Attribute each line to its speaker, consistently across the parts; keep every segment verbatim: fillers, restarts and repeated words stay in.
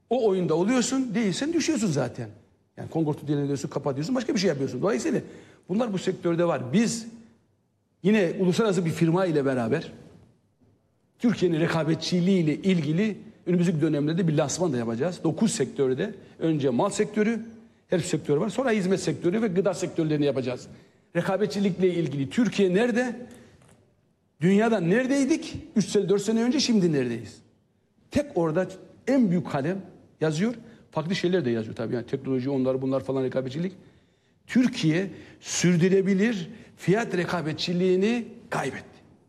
Speaker 1: O oyunda oluyorsun, değilsen düşüyorsun zaten. Yani kongortu dileniyorsun, kapatıyorsun, başka bir şey yapıyorsun. Dolayısıyla bunlar bu sektörde var. Biz yine uluslararası bir firma ile beraber Türkiye'nin rekabetçiliği ile ilgili önümüzdeki dönemlerde bir lansman da yapacağız. dokuz sektörde önce mal sektörü, her sektör var. Sonra hizmet sektörü ve gıda sektörlerini yapacağız. Rekabetçilikle ilgili Türkiye nerede? Dünyada neredeydik? üç sene dört sene önce, şimdi neredeyiz? Tek orada en büyük kalem yazıyor. Farklı şeyler de yazıyor tabii. Yani teknoloji, onlar bunlar falan, rekabetçilik. Türkiye sürdürülebilir fiyat rekabetçiliğini kaybetti.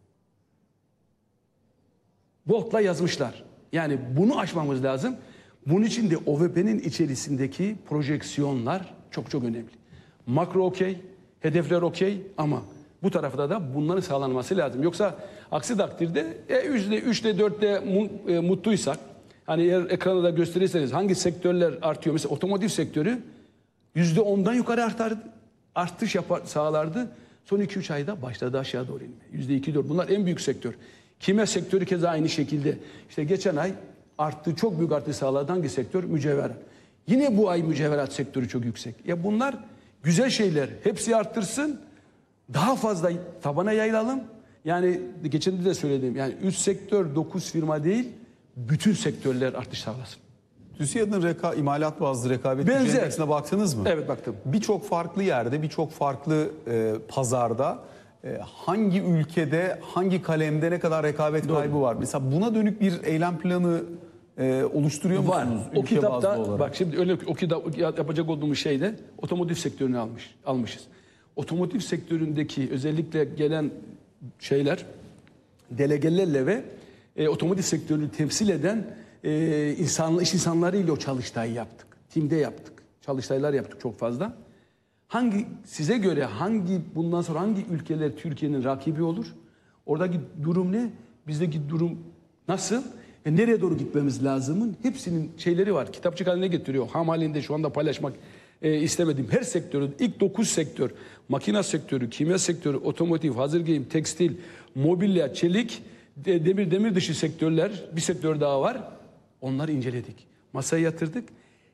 Speaker 1: Bold'la yazmışlar. Yani bunu aşmamız lazım. Bunun için de O V P'nin içerisindeki projeksiyonlar çok çok önemli. Makro okey, hedefler okey ama bu tarafta da bunların sağlanması lazım. Yoksa aksi takdirde e, yüzde üçte dörtte mu, e, mutluysak, hani eğer ekranda da gösterirseniz hangi sektörler artıyor? Mesela otomotiv sektörü yüzde ondan yukarı artardı, artış yapar, sağlardı. Son iki üç ayda başladı aşağı doğru inmeye. Yüzde iki dört. Bunlar en büyük sektör. Kimya sektörü keza aynı şekilde. İşte geçen ay arttı, çok büyük artış sağladı. Hangi sektör? Mücevherat. Yine bu ay mücevherat sektörü çok yüksek. Ya bunlar güzel şeyler. Hepsi arttırsın. Daha fazla tabana yayılalım. Yani geçen de söyledim. Yani üç sektör, dokuz firma değil, bütün sektörler artış sağlasın.
Speaker 2: TÜSİAD'ın reka, imalat bazlı rekabet endeksine baktınız mı?
Speaker 1: Evet, baktım.
Speaker 2: Birçok farklı yerde, birçok farklı e, pazarda e, hangi ülkede, hangi kalemde ne kadar rekabet
Speaker 1: Doğru.
Speaker 2: kaybı var? Mesela buna dönük bir eylem planı e, oluşturuyor
Speaker 1: var.
Speaker 2: musunuz?
Speaker 1: O
Speaker 2: ülke bazlı
Speaker 1: kitapta
Speaker 2: olarak?
Speaker 1: bak şimdi öyle o kitap yapacak olduğumuz şeyde otomotiv sektörünü almış almışız. Otomotiv sektöründeki özellikle gelen şeyler, delegelerle ve e, otomotiv sektörünü temsil eden e, insan, iş insanlarıyla o çalıştayı yaptık. Timde yaptık. Çalıştaylar yaptık çok fazla. Hangi size göre hangi bundan sonra hangi ülkeler Türkiye'nin rakibi olur? Oradaki durum ne? Bizdeki durum nasıl? Ve nereye doğru gitmemiz lazımın hepsinin şeyleri var. Kitapçık haline getiriyor. Ham halinde şu anda paylaşmak e, istemedim. Her sektörün ilk dokuz sektör, makina sektörü, kimya sektörü, otomotiv, hazır giyim, tekstil, mobilya, çelik, de, demir demir dışı sektörler, bir sektör daha var. Onları inceledik. Masaya yatırdık.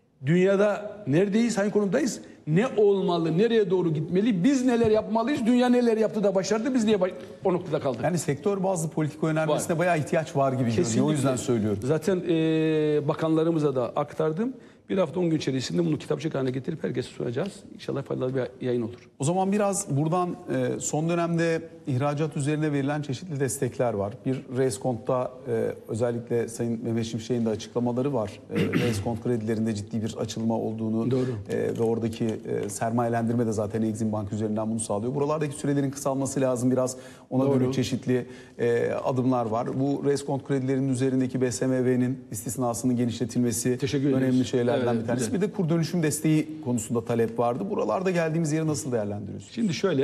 Speaker 1: Dünyada neredeyiz, hangi konumdayız? Ne olmalı, nereye doğru gitmeli, biz neler yapmalıyız, dünya neler yaptı da başardı, biz niye o noktada kaldık?
Speaker 2: Yani sektör bazlı politika önermesine var. Bayağı ihtiyaç var gibi görünüyor. O yüzden söylüyorum.
Speaker 1: Zaten e, bakanlarımıza da aktardım. Bir hafta on gün içerisinde bunu kitapçık haline getirip herkese sunacağız. İnşallah faydalı bir yayın olur.
Speaker 2: O zaman biraz buradan e, son dönemde ihracat üzerine verilen çeşitli destekler var. Bir reskont'ta e, özellikle Sayın Mehmet Şimşek'in de açıklamaları var. E, reskont kredilerinde ciddi bir açılma olduğunu
Speaker 1: Doğru.
Speaker 2: E, ve oradaki e, sermayelendirme de zaten Exim Bank üzerinden bunu sağlıyor. Buralardaki sürelerin kısalması lazım biraz. Ona
Speaker 1: Doğru.
Speaker 2: dönük çeşitli e, adımlar var. Bu reskont kredilerinin üzerindeki B S M V'nin istisnasının genişletilmesi önemli şeyler. Evet, bir tanesi. Bir de kur dönüşüm desteği konusunda talep vardı. Buralarda geldiğimiz yeri nasıl değerlendiriyorsunuz?
Speaker 1: Şimdi şöyle,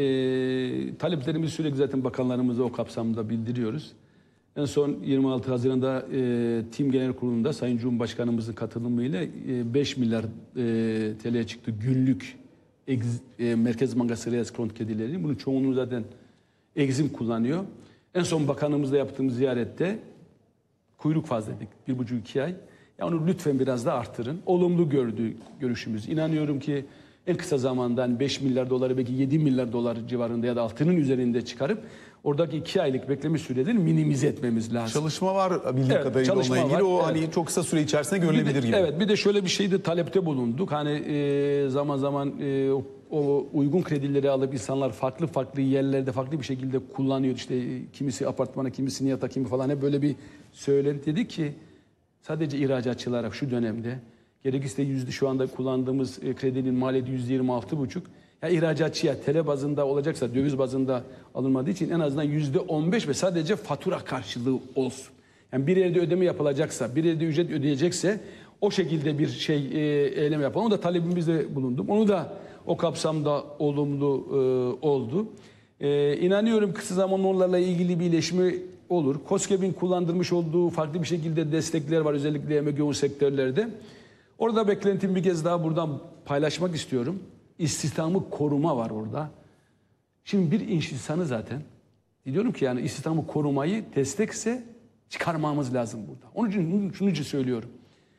Speaker 1: e, taleplerimizi sürekli zaten bakanlarımıza o kapsamda bildiriyoruz. En son yirmi altı Haziran'da e, Tim Genel Kurulu'nda Sayın Cumhurbaşkanımızın katılımıyla e, beş milyar e, T L'ye çıktı günlük ex, e, Merkez Bankası reskont kredileri. Bunun çoğunluğu zaten Exim kullanıyor. En son bakanımızla yaptığımız ziyarette kuyruk fazla dedik. Bir buçuk iki ay. Ya onu lütfen biraz da artırın. Olumlu gördü görüşümüz. İnanıyorum ki en kısa zamanda hani beş milyar doları belki yedi milyar dolar civarında ya da altının üzerinde çıkarıp oradaki iki aylık bekleme sürelerini minimize etmemiz lazım.
Speaker 2: Çalışma var bildiğim
Speaker 1: Evet,
Speaker 2: kadarıyla onunla ilgili.
Speaker 1: var.
Speaker 2: O
Speaker 1: Evet.
Speaker 2: hani çok kısa süre içerisinde
Speaker 1: Bir
Speaker 2: görülebilir
Speaker 1: de,
Speaker 2: gibi.
Speaker 1: Evet, bir de şöyle bir şeyde talepte bulunduk. Hani e, zaman zaman e, o, o uygun kredileri alıp insanlar farklı farklı yerlerde farklı bir şekilde kullanıyor. İşte e, kimisi apartmana, kimisi niyata, kimi falan hep böyle bir söylenti dedi ki sadece ihracatçılara şu dönemde gerekirse yüzde şu anda kullandığımız e, kredinin maliyeti yüzde yirmi altı buçuk. Ya ihracatçıya T L bazında olacaksa döviz bazında alınmadığı için en azından yüzde on beş ve sadece fatura karşılığı olsun. Yani bir yerde ödeme yapılacaksa, bir yerde ücret ödeyecekse o şekilde bir şey e, eylem yapalım. Onu da talebimizde bulundum. Onu da o kapsamda olumlu e, oldu. E, inanıyorum kısa zamanda onlarla ilgili bir iyileşme olur. KOSGEB'in kullandırmış olduğu farklı bir şekilde destekler var özellikle emek yoğun sektörlerde. Orada beklentim bir kez daha buradan paylaşmak istiyorum. İstihdamı koruma var orada. Şimdi bir iş insanı zaten diyorum ki yani istihdamı korumayı destekse çıkarmamız lazım burada. Onun için şunu için söylüyorum.